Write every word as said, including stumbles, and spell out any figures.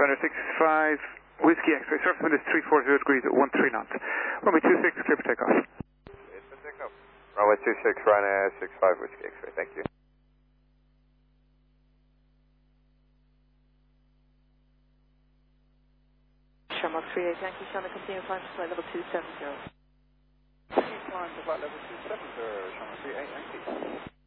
Runway six five, Whiskey X-ray, surface wind is three forty degrees at one three knots. Runway two six, clear for takeoff. Clear for takeoff. Runway two six, Ryanair six five, Whiskey X-ray, thank you. Shamrock three eight Yankee, Shamrock continue climb to flight level two seven zero. Continue climb to flight level two seven zero, Shamrock three eight Yankee.